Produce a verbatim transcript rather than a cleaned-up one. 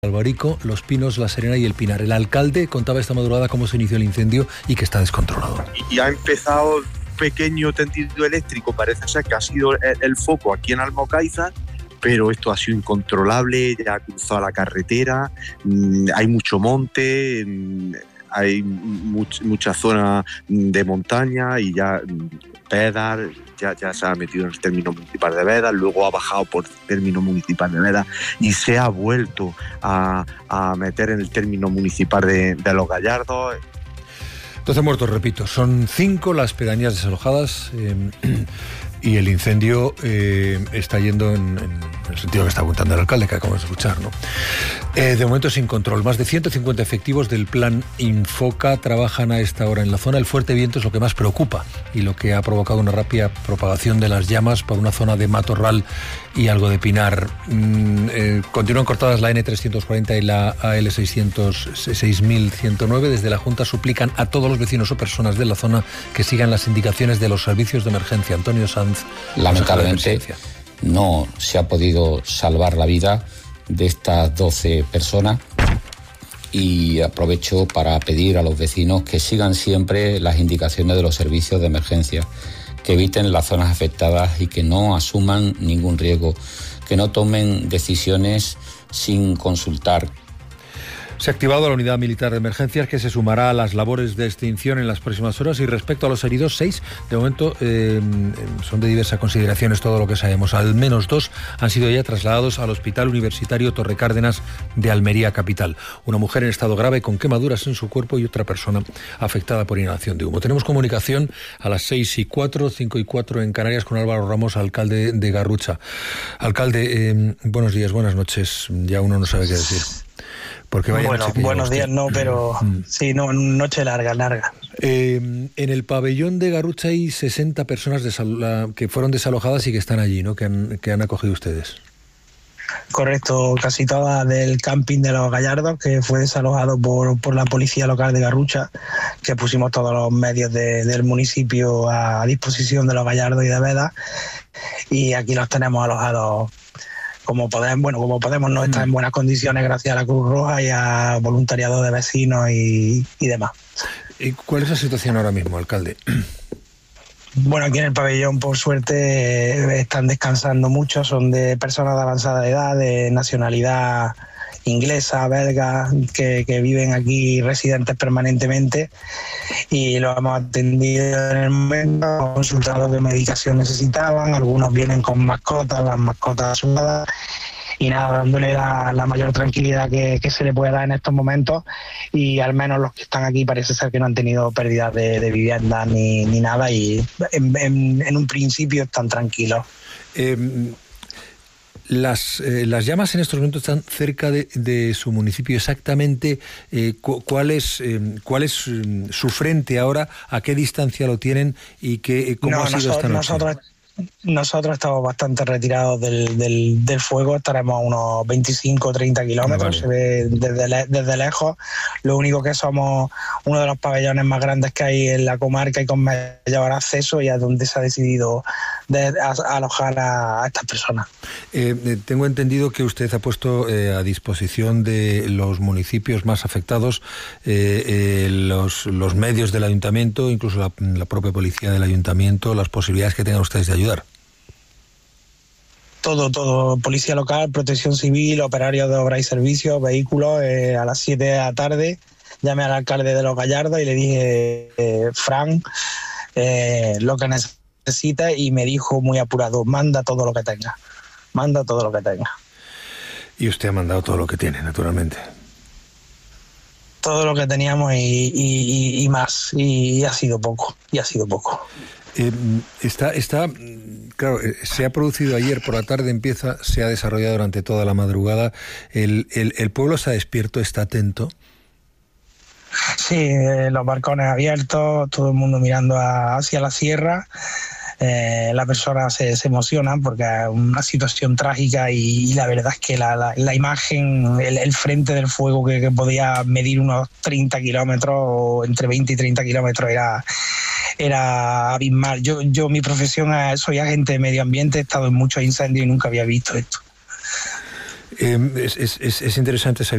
Albarico, Los Pinos, La Serena y El Pinar. El alcalde contaba esta madrugada cómo se inició el incendio y que está descontrolado. Y ha empezado un pequeño tendido eléctrico, parece ser que ha sido el, el foco aquí en Almocáiza, pero esto ha sido incontrolable, ya ha cruzado la carretera, mmm, hay mucho monte, mmm, hay much, mucha zona de montaña y ya Vedas, ya, ya se ha metido en el término municipal de Vedas, luego ha bajado por el término municipal de Vedas y se ha vuelto a, a meter en el término municipal de, de Los Gallardos. doce muertos, repito, son cinco las pedanías desalojadas eh, y el incendio eh, está yendo en, en el sentido que está apuntando el alcalde, que acabamos de escuchar, ¿no? Eh, de momento sin control. Más de ciento cincuenta efectivos del plan Infoca trabajan a esta hora en la zona. El fuerte viento es lo que más preocupa y lo que ha provocado una rápida propagación de las llamas por una zona de matorral y algo de pinar. Mm, eh, continúan cortadas la ene trescientos cuarenta y la a ele seis mil ciento nueve. Desde la Junta suplican a todos los vecinos o personas de la zona que sigan las indicaciones de los servicios de emergencia. Antonio Sanz. Lamentablemente no se ha podido salvar la vida de estas doce personas y aprovecho para pedir a los vecinos que sigan siempre las indicaciones de los servicios de emergencia, que eviten las zonas afectadas y que no asuman ningún riesgo, que no tomen decisiones sin consultar. Se ha activado la unidad militar de emergencias que se sumará a las labores de extinción en las próximas horas. Y respecto a los heridos, seis, de momento eh, son de diversas consideraciones todo lo que sabemos. Al menos dos han sido ya trasladados al Hospital Universitario Torre Cárdenas de Almería capital. Una mujer en estado grave con quemaduras en su cuerpo y otra persona afectada por inhalación de humo. Tenemos comunicación a las seis y cuatro, cinco y cuatro en Canarias con Álvaro Ramos, alcalde de Garrucha. Alcalde, eh, buenos días, buenas noches. Ya uno no sabe qué decir. Porque vaya bueno, buenos días no, pero mm. sí, no, noche larga, larga. Eh, en el pabellón de Garrucha hay sesenta personas desal- que fueron desalojadas y que están allí, ¿no? Que han, que han acogido ustedes. Correcto, casi todas del camping de Los Gallardos, que fue desalojado por, por la policía local de Garrucha, que pusimos todos los medios de, del municipio a disposición de Los Gallardos y de Vedas, y aquí los tenemos alojados. Como podemos, bueno, como podemos no estar en buenas condiciones gracias a la Cruz Roja y a voluntariado de vecinos y, y demás. ¿Y cuál es la situación ahora mismo, alcalde? Bueno, aquí en el pabellón, por suerte, están descansando mucho. Son de personas de avanzada edad, de nacionalidad inglesa, belga, que, que viven aquí residentes permanentemente, y los hemos atendido en el momento, consultado qué medicación necesitaban. Algunos vienen con mascotas, las mascotas asumadas, y nada, dándole la, la mayor tranquilidad que, que se le puede dar en estos momentos, y al menos los que están aquí parece ser que no han tenido pérdidas de, de vivienda ni, ni nada, y en, en, en un principio están tranquilos. Eh... Las, eh, las llamas en estos momentos están cerca de, de su municipio. Exactamente, eh, cu- ¿cuál es, eh, cuál es eh, su frente ahora? ¿A qué distancia lo tienen? ¿Y qué, cómo no, ha sido nosotros, esta noche? Nosotros, nosotros estamos bastante retirados del, del, del fuego. Estaremos a unos veinticinco o treinta kilómetros. Ah, vale. Se ve desde, le, desde lejos. Lo único que somos uno de los pabellones más grandes que hay en la comarca y con mayor acceso, y a donde se ha decidido de, a, a alojar a, a estas personas. Eh, tengo entendido que usted ha puesto eh, a disposición de los municipios más afectados eh, eh, los, los medios del ayuntamiento, incluso la, la propia policía del ayuntamiento, las posibilidades que tengan ustedes de ayudar. Todo, todo, policía local, protección civil, operarios de obra y servicios, vehículos. Eh, a las siete de la tarde llamé al alcalde de Los Gallardos y le dije, eh, Fran, eh, lo que necesita, y me dijo muy apurado, manda todo lo que tenga, manda todo lo que tenga. Y usted ha mandado todo lo que tiene, naturalmente. Todo lo que teníamos y, y, y más, y ha sido poco, y ha sido poco. Eh, está, está, claro, se ha producido ayer por la tarde, empieza, se ha desarrollado durante toda la madrugada. El, el, el pueblo está despierto, está atento. Sí, eh, los balcones abiertos, todo el mundo mirando a, hacia la sierra. Eh, las personas se, se emocionan porque es una situación trágica, y, y la verdad es que la, la, la imagen, el, el frente del fuego que, que podía medir unos treinta kilómetros, o entre veinte y treinta kilómetros, era, era abismal. Yo, yo mi profesión es, soy agente de medio ambiente, he estado en muchos incendios y nunca había visto esto. Eh, es, es, es interesante saber